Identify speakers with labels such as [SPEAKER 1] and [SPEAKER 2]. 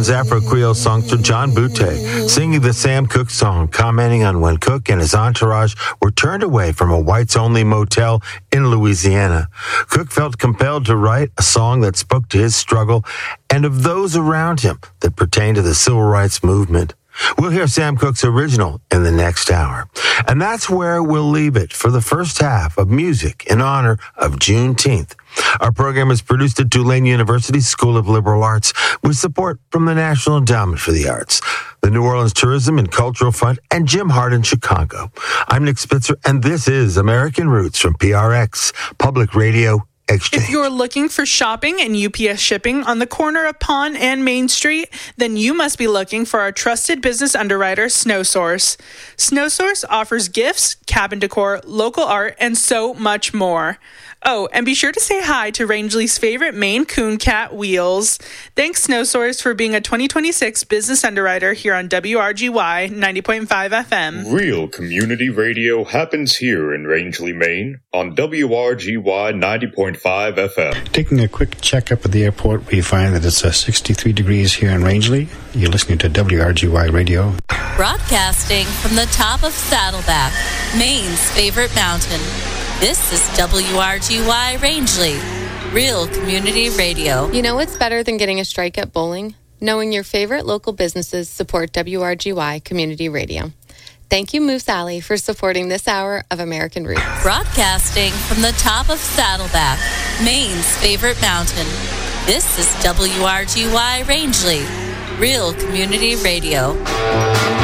[SPEAKER 1] Orleans Afro-Creole songster John Butte singing the Sam Cooke song, commenting on when Cooke and his entourage were turned away from a whites-only motel in Louisiana. Cooke felt compelled to write a song that spoke to his struggle and of those around him that pertained to the civil rights movement. We'll hear Sam Cooke's original in the next hour. And that's where we'll leave it for the first half of Music in honor of Juneteenth. Our program is produced at Tulane University School of Liberal Arts with support from the National Endowment for the Arts, the New Orleans Tourism and Cultural Fund, and Jim Hart in Chicago. I'm Nick Spitzer, and this is American Roots from PRX, Public Radio Exchange.
[SPEAKER 2] If you're looking for shopping and UPS shipping on the corner of Pond and Main Street, then you must be looking for our trusted business underwriter, SnowSource. SnowSource offers gifts, cabin decor, local art, and so much more. Oh, and be sure to say hi to Rangeley's favorite Maine Coon cat, Wheels. Thanks, SnowSource, for being a 2026 business underwriter here on WRGY 90.5 FM.
[SPEAKER 3] Real community radio happens here in Rangeley, Maine on WRGY 90.5 FM.
[SPEAKER 4] Taking a quick checkup at the airport, we find that it's 63 degrees here in Rangeley. You're listening to WRGY Radio.
[SPEAKER 5] Broadcasting from the top of Saddleback, Maine's favorite mountain. This is WRGY Rangeley, real community radio.
[SPEAKER 6] You know what's better than getting a strike at bowling? Knowing your favorite local businesses support WRGY Community Radio. Thank you, Moose Alley, for supporting this hour of American Roots.
[SPEAKER 5] Broadcasting from the top of Saddleback, Maine's favorite mountain. This is WRGY Rangeley, real community radio.